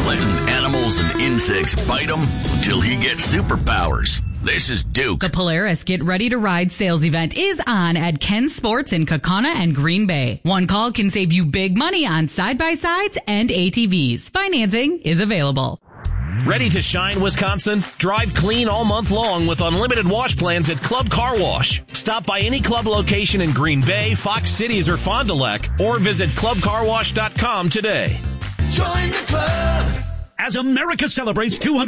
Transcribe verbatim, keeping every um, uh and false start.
letting animals and insects bite him until he gets superpowers. This is Duke. The Polaris Get Ready to Ride sales event is on at Ken Sports in Kaukauna and Green Bay. One call can save you big money on side-by-sides and A T Vs. Financing is available. Ready to shine, Wisconsin? Drive clean all month long with unlimited wash plans at Club Car Wash. Stop by any club location in Green Bay, Fox Cities, or Fond du Lac, or visit club car wash dot com today. Join the club. As America celebrates two hundred